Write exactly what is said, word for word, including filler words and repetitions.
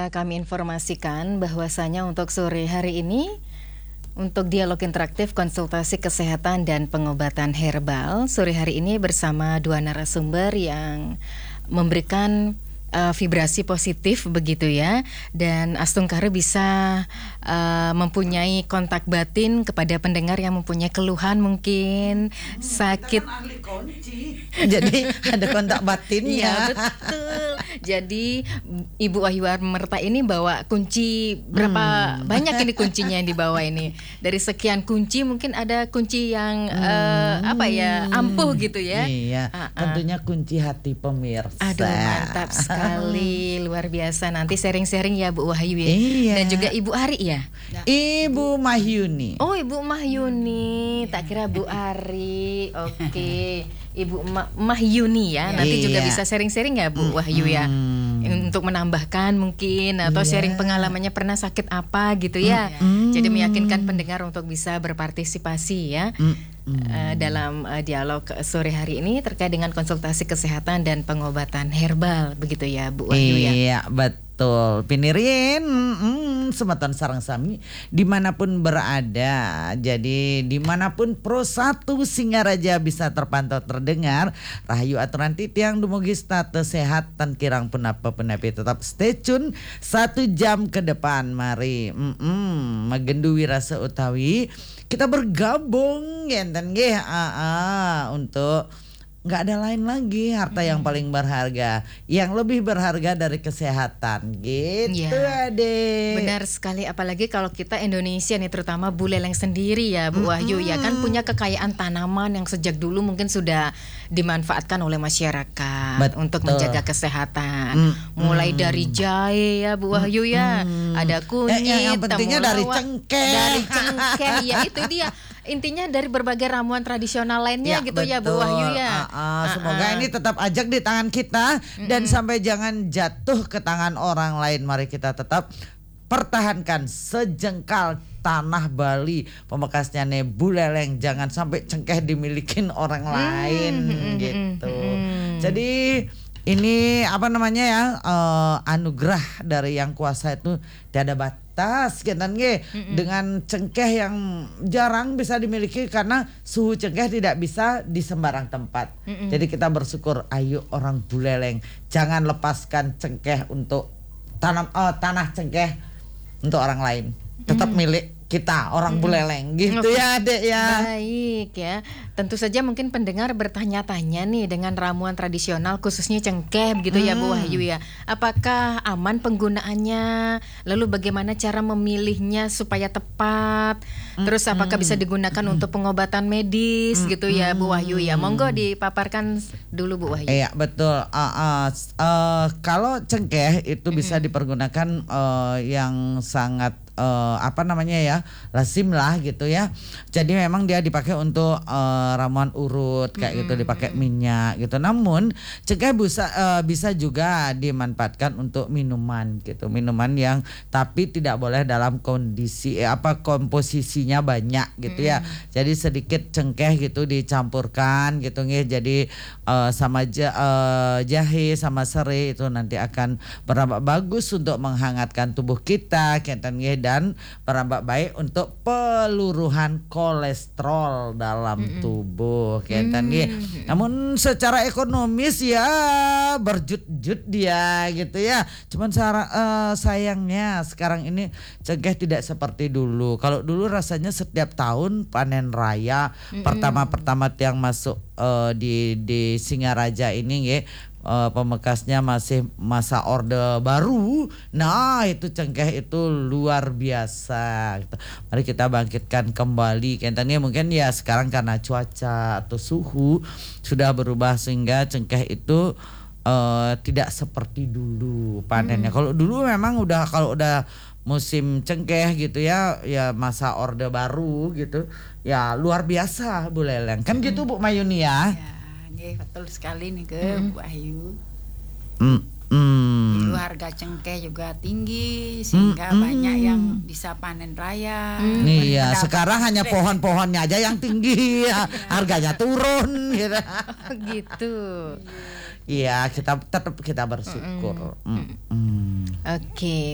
uh, kami informasikan bahwasanya untuk sore hari ini untuk dialog interaktif konsultasi kesehatan dan pengobatan herbal sore hari ini bersama dua narasumber yang memberikan uh, vibrasi positif begitu ya, dan Astungkare bisa uh, mempunyai kontak batin kepada pendengar yang mempunyai keluhan mungkin hmm, sakit. Kan ahli kunci. Jadi ada kontak batinnya. Ya, betul. Jadi Ibu Wahyu Amerta ini bawa kunci berapa hmm. banyak ini kuncinya yang dibawa ini. Dari sekian kunci mungkin ada kunci yang hmm. uh, apa ya ampuh gitu ya. Iya. Uh-uh. Tentunya kunci hati pemirsa. Aduh, mantap sekali, luar biasa. Nanti sharing-sharing ya Bu Wahyu ya. Iya. Dan juga Ibu Ari ya. Ibu Mahyuni. Oh, Ibu Mahyuni. Tak kira Bu Ari. Oke. Okay. Ibu Ma- Mahyuni ya, nanti iya. juga bisa sharing-sharing ya Bu Wahyu ya, hmm. untuk menambahkan mungkin atau yeah. sharing pengalamannya pernah sakit apa gitu ya, hmm. jadi meyakinkan pendengar untuk bisa berpartisipasi ya hmm. uh, dalam uh, dialog sore hari ini terkait dengan konsultasi kesehatan dan pengobatan herbal begitu ya Bu Wahyu ya. Iya betul, pinirin mm, sematan sarang sami dimanapun berada. Jadi dimanapun Pro satu Singaraja bisa terpantau terdengar. Rahayu aturan titiang dumugi status sehat tan kirang punapa punapi tetap stay tune satu jam ke depan. Mari mm, magendui rasa utawi kita bergabung ngenten nggih untuk nggak ada lain lagi harta hmm. yang paling berharga, yang lebih berharga dari kesehatan gitu ya, Ade. Benar sekali, apalagi kalau kita Indonesia nih terutama Buleleng sendiri ya Bu Wahyu hmm. ya kan punya kekayaan tanaman yang sejak dulu mungkin sudah dimanfaatkan oleh masyarakat Betul. Untuk menjaga kesehatan. Hmm. Mulai hmm. dari jahe ya Bu Wahyu ya, hmm. ada kunyit, eh, yang pentingnya dari cengkeh, dari cengkeh ya itu dia. Intinya dari berbagai ramuan tradisional lainnya ya, gitu betul. Ya Bu Wahyu ya. Uh, uh, semoga uh, uh. ini tetap ajak di tangan kita mm-mm. dan sampai jangan jatuh ke tangan orang lain. Mari kita tetap pertahankan sejengkal tanah Bali pemekasnya nih Buleleng, jangan sampai cengkeh dimilikin orang lain mm-hmm. gitu. Mm-hmm. Jadi ini apa namanya ya uh, anugerah dari yang kuasa itu tiada batas. Tas kentan ge dengan cengkeh yang jarang bisa dimiliki karena suhu cengkeh tidak bisa di sembarang tempat. Mm-mm. Jadi kita bersyukur, ayo orang Buleleng jangan lepaskan cengkeh untuk tanam uh, tanah cengkeh untuk orang lain. Tetap mm. milik kita orang hmm. Buleleng gitu okay. ya Dek ya. Baik ya. Tentu saja mungkin pendengar bertanya-tanya nih dengan ramuan tradisional khususnya cengkeh begitu hmm. ya Bu Wahyu ya. Apakah aman penggunaannya? Lalu bagaimana cara memilihnya supaya tepat? Hmm. Terus apakah bisa digunakan hmm. untuk pengobatan medis hmm. gitu ya Bu Wahyu ya. Monggo dipaparkan dulu Bu Wahyu. Iya betul. Uh, uh, uh, kalau cengkeh itu hmm. bisa dipergunakan uh, yang sangat Uh, apa namanya ya lazim lah gitu ya. Jadi memang dia dipakai untuk uh, ramuan urut kayak mm-hmm. gitu, dipakai minyak gitu. Namun cengkeh bisa uh, bisa juga dimanfaatkan untuk minuman gitu, minuman yang tapi tidak boleh dalam kondisi eh, apa komposisinya banyak gitu ya. Mm. Jadi sedikit cengkeh gitu dicampurkan gitu nih. Jadi uh, sama ja, uh, jahe sama serai itu nanti akan berdampak bagus untuk menghangatkan tubuh kita kenten dan berdampak baik untuk peluruhan kolesterol dalam mm-hmm. tubuh kenten mm-hmm. Namun secara ekonomis ya berjut-jut dia gitu ya. Cuman sara, uh, sayangnya sekarang ini cengkeh tidak seperti dulu. Kalau dulu rasanya setiap tahun panen raya mm-hmm. pertama-pertama yang masuk uh, di di Singaraja ini ya. Uh, pemekasnya masih masa Orde Baru. Nah itu cengkeh itu luar biasa gitu. Mari kita bangkitkan kembali kentannya. Mungkin ya sekarang karena cuaca atau suhu sudah berubah sehingga cengkeh itu uh, tidak seperti dulu panennya. Hmm. Kalau dulu memang udah kalau udah musim cengkeh gitu ya, ya masa Orde Baru gitu, ya luar biasa Buleleng kan hmm. gitu Bu Mayuni ya. Ya. Betul sekali nih ke mm. Bu Ayu. Mm. Mm. Itu harga cengkeh juga tinggi sehingga mm. banyak yang bisa panen raya. Mm. Iya, sekarang hanya pohon-pohonnya aja yang tinggi, ya. Harganya turun gitu. Gitu. Iya, kita tetap kita bersyukur. Mm. Mm. Mm. Oke. Okay.